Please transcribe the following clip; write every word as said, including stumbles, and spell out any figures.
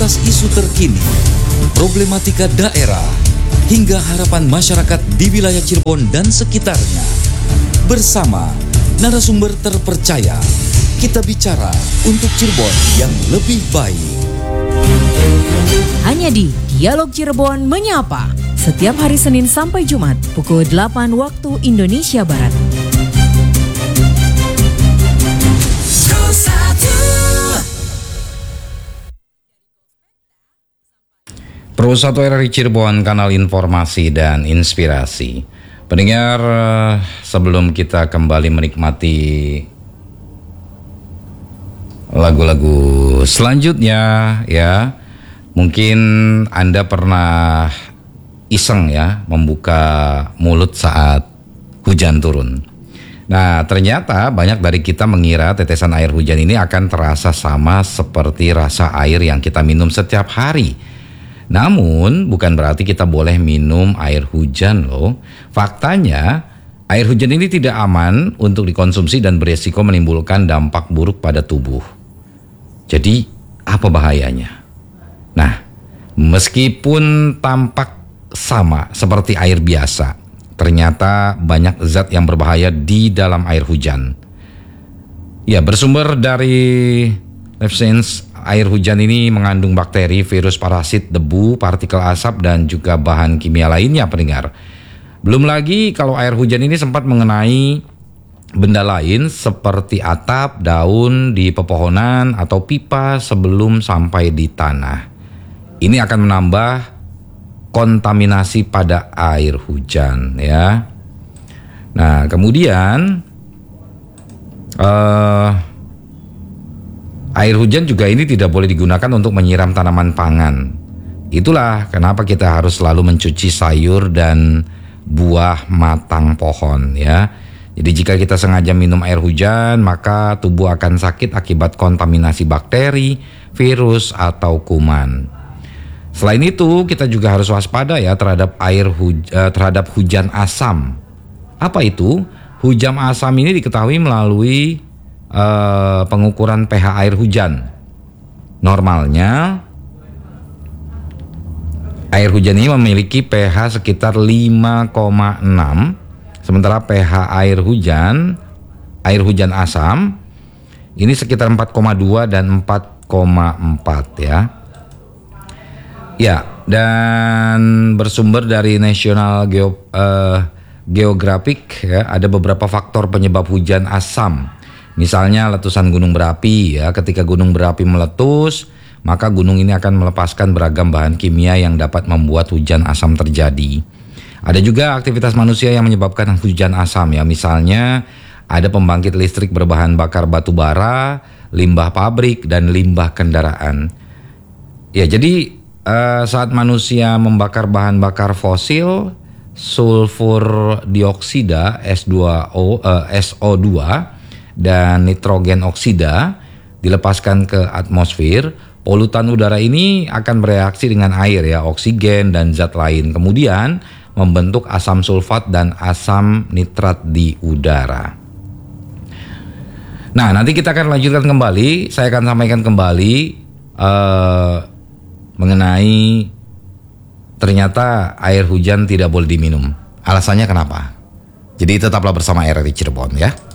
atas isu terkini, problematika daerah, hingga harapan masyarakat di wilayah Cirebon dan sekitarnya. Bersama narasumber terpercaya, kita bicara untuk Cirebon yang lebih baik. Hanya di Dialog Cirebon Menyapa, setiap hari Senin sampai Jumat pukul delapan waktu Indonesia Barat. Pro satu R R I Cirebon, kanal informasi dan inspirasi. Pendengar, sebelum kita kembali menikmati lagu-lagu selanjutnya, ya, mungkin Anda pernah iseng ya membuka mulut saat hujan turun. Nah, ternyata banyak dari kita mengira tetesan air hujan ini akan terasa sama seperti rasa air yang kita minum setiap hari. Namun bukan berarti kita boleh minum air hujan loh. Faktanya air hujan ini tidak aman untuk dikonsumsi dan beresiko menimbulkan dampak buruk pada tubuh. Jadi apa bahayanya? Nah, meskipun tampak sama seperti air biasa, ternyata banyak zat yang berbahaya di dalam air hujan. Ya, bersumber dari LifeScience, air hujan ini mengandung bakteri, virus, parasit, debu, partikel asap, dan juga bahan kimia lainnya, pendengar. Belum lagi kalau air hujan ini sempat mengenai benda lain seperti atap, daun di pepohonan, atau pipa sebelum sampai di tanah. Ini akan menambah kontaminasi pada air hujan, ya. Nah, kemudian uh, air hujan juga ini tidak boleh digunakan untuk menyiram tanaman pangan. Itulah kenapa kita harus selalu mencuci sayur dan buah matang pohon, ya. Jadi jika kita sengaja minum air hujan, maka tubuh akan sakit akibat kontaminasi bakteri, virus, atau kuman. Selain itu, kita juga harus waspada ya terhadap air huj- uh, terhadap hujan asam. Apa itu? Hujan asam ini diketahui melalui uh, pengukuran pH air hujan. Normalnya air hujan ini memiliki pH sekitar lima koma enam, sementara pH air hujan air hujan asam ini sekitar empat koma dua dan empat koma empat, ya. Ya, dan bersumber dari National Geo, uh, Geographic, ya, ada beberapa faktor penyebab hujan asam. Misalnya letusan gunung berapi, ya. Ketika gunung berapi meletus, maka gunung ini akan melepaskan beragam bahan kimia yang dapat membuat hujan asam terjadi. Ada juga aktivitas manusia yang menyebabkan hujan asam, ya. Misalnya ada pembangkit listrik berbahan bakar batu bara, limbah pabrik, dan limbah kendaraan. Ya, jadi Uh, saat manusia membakar bahan bakar fosil, sulfur dioksida S dua O, uh, S O dua dan nitrogen oksida dilepaskan ke atmosfer, polutan udara ini akan bereaksi dengan air, ya, oksigen dan zat lain, kemudian membentuk asam sulfat dan asam nitrat di udara. Nah, nanti kita akan lanjutkan kembali. Saya akan sampaikan kembali uh, mengenai ternyata air hujan tidak boleh diminum. Alasannya kenapa? Jadi tetaplah bersama R R I Cirebon, ya.